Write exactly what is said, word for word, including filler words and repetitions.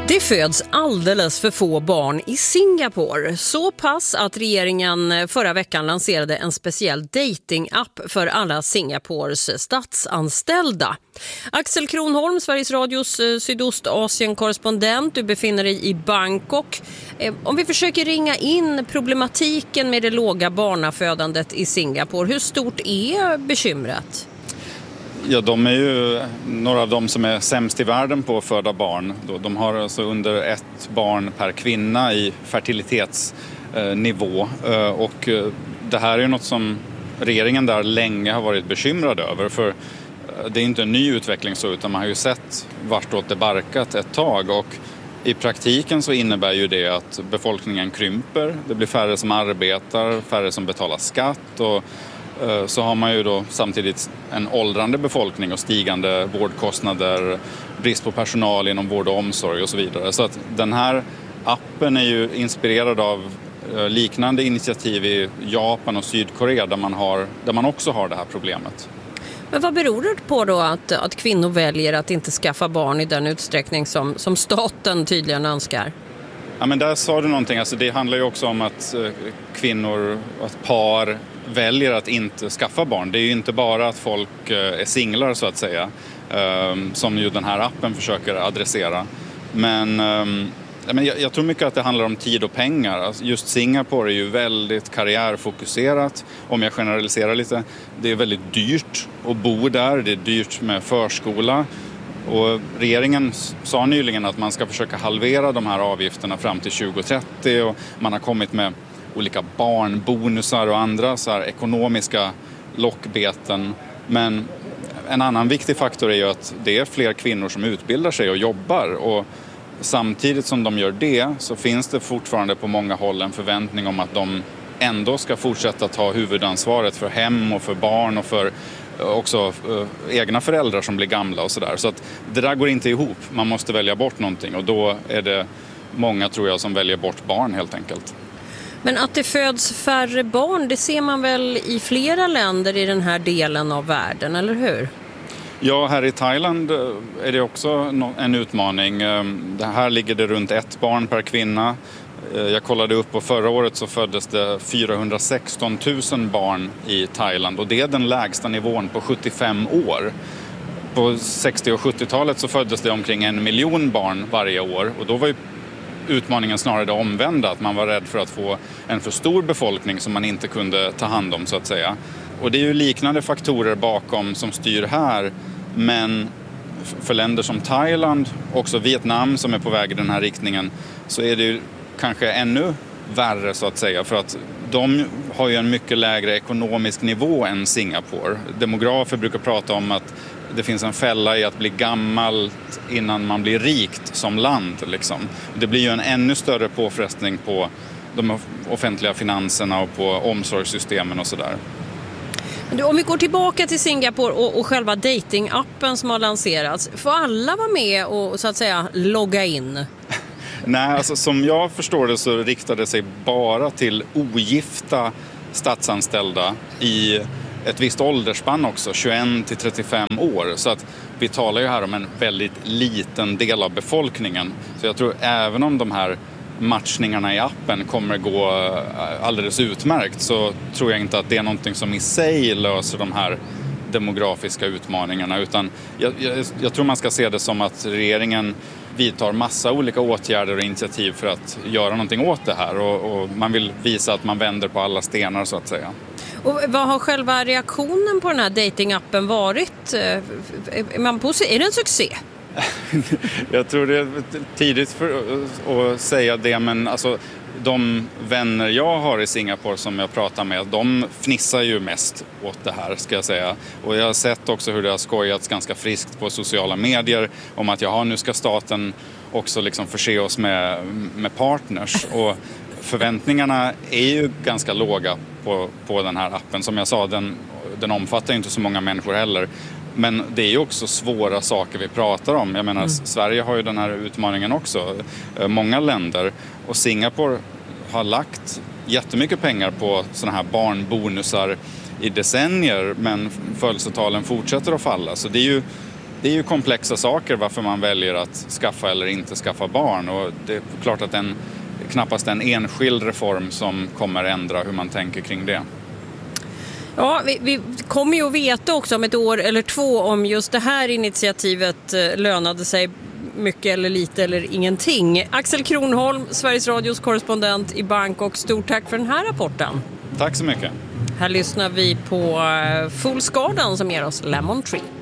Det föds alldeles för få barn i Singapore. Så pass att regeringen förra veckan lanserade en speciell dating-app för alla Singapores statsanställda. Axel Kronholm, Sveriges Radios Sydostasien-korrespondent. Du befinner dig i Bangkok. Om vi försöker ringa in problematiken med det låga barnafödandet i Singapore, hur stort är bekymret? Ja, de är ju några av dem som är sämst i världen på att föda barn. De har alltså under ett barn per kvinna i fertilitetsnivå. Och det här är något som regeringen där länge har varit bekymrad över. För det är inte en ny utveckling så, utan man har ju sett vartåt det barkat ett tag. Och i praktiken så innebär ju det att befolkningen krymper. Det blir färre som arbetar, färre som betalar skatt och så har man ju då samtidigt en åldrande befolkning och stigande vårdkostnader, brist på personal inom vård och omsorg och så vidare. Så att den här appen är ju inspirerad av liknande initiativ i Japan och Sydkorea där man, har, där man också har det här problemet. Men vad beror det på då att, att kvinnor väljer att inte skaffa barn i den utsträckning som, som staten tydligen önskar? Ja, men där sa du någonting. Alltså, det handlar ju också om att kvinnor, att par väljer att inte skaffa barn. Det är ju inte bara att folk är singlar så att säga, som ju den här appen försöker adressera. Men, men jag, jag tror mycket att det handlar om tid och pengar. Alltså just Singapore är ju väldigt karriärfokuserat. Om jag generaliserar lite, det är väldigt dyrt att bo där. Det är dyrt med förskola. Och regeringen sa nyligen att man ska försöka halvera de här avgifterna fram till tjugo trettio och man har kommit med olika barnbonusar och andra så här ekonomiska lockbeten. Men en annan viktig faktor är ju att det är fler kvinnor som utbildar sig och jobbar. Och samtidigt som de gör det så finns det fortfarande på många håll en förväntning om att de ändå ska fortsätta ta huvudansvaret för hem och för barn och för också egna föräldrar som blir gamla och sådär. Så att det där går inte ihop. Man måste välja bort någonting och då är det många, tror jag, som väljer bort barn helt enkelt. Men att det föds färre barn, det ser man väl i flera länder i den här delen av världen, eller hur? Ja, här i Thailand är det också en utmaning. Det här ligger det runt ett barn per kvinna. Jag kollade upp och förra året så föddes det fyrahundrasexton tusen barn i Thailand och det är den lägsta nivån på sjuttiofem år. På sextio- och sjuttiotalet så föddes det omkring en miljon barn varje år och då var ju utmaningen snarare det omvända, att man var rädd för att få en för stor befolkning som man inte kunde ta hand om så att säga. Och det är ju liknande faktorer bakom som styr här, men för länder som Thailand, också Vietnam som är på väg i den här riktningen, så är det ju kanske ännu värre så att säga, för att de har ju en mycket lägre ekonomisk nivå än Singapore. Demografer brukar prata om att det finns en fälla i att bli gammal innan man blir rikt som land. Liksom. Det blir ju en ännu större påfrestning på de offentliga finanserna och på omsorgssystemen och sådär. Om vi går tillbaka till Singapore och, och själva dating-appen som har lanserats, får alla vara med och så att säga logga in? Nej, alltså som jag förstår det så riktar det sig bara till ogifta statsanställda i ett visst åldersspann också, tjugoett till trettiofem år. Så att vi talar ju här om en väldigt liten del av befolkningen. Så jag tror även om de här matchningarna i appen kommer gå alldeles utmärkt så tror jag inte att det är någonting som i sig löser de här demografiska utmaningarna. Utan jag, jag, jag tror man ska se det som att regeringen vidtar massa olika åtgärder och initiativ för att göra någonting åt det här. Och, och man vill visa att man vänder på alla stenar så att säga. Och vad har själva reaktionen på den här datingappen varit? Är, man på, är det en succé? Jag tror det är tidigt för att säga det, men alltså, de vänner jag har i Singapore som jag pratar med, de fnissar ju mest åt det här ska jag säga. Och jag har sett också hur det har skojats ganska friskt på sociala medier om att jaha, nu ska staten också liksom förse oss med, med partners. Och förväntningarna är ju ganska låga på, på den här appen. Som jag sa, den, den omfattar inte så många människor heller. Men det är ju också svåra saker vi pratar om. Jag menar, mm. Sverige har ju den här utmaningen också. Många länder. Och Singapore har lagt jättemycket pengar på såna här barnbonusar i decennier. Men födelsetalen fortsätter att falla. Så det är ju, det det är ju komplexa saker varför man väljer att skaffa eller inte skaffa barn. Och det är klart att en, knappast en enskild reform som kommer ändra hur man tänker kring det. Ja, vi, vi kommer ju att veta också om ett år eller två om just det här initiativet lönade sig mycket eller lite eller ingenting. Axel Kronholm, Sveriges Radios korrespondent i Bangkok. Stort tack för den här rapporten. Tack så mycket. Här lyssnar vi på Fools Garden som ger oss Lemon Tree.